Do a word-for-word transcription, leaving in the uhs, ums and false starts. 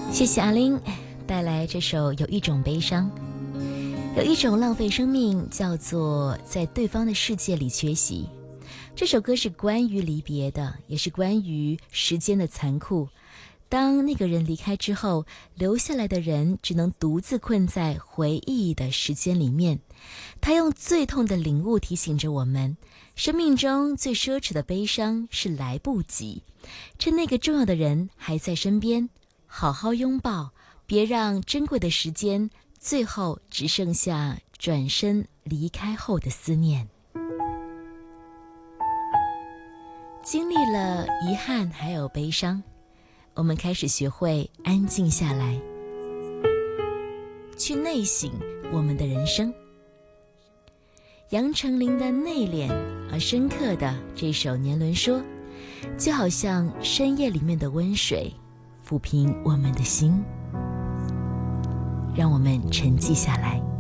谢谢阿玲带来这首《有一种悲伤》。有一种浪费生命，叫做在对方的世界里缺席。这首歌是关于离别的，也是关于时间的残酷。当那个人离开之后，留下来的人只能独自困在回忆的时间里面。他用最痛的领悟提醒着我们，生命中最奢侈的悲伤是来不及。趁那个重要的人还在身边，好好拥抱，别让珍贵的时间最后只剩下转身离开后的思念。经历了遗憾还有悲伤，我们开始学会安静下来，去内省我们的人生。杨丞琳的内敛而深刻的这首《年轮说》，就好像深夜里面的温水，抚平我们的心，让我们沉寂下来。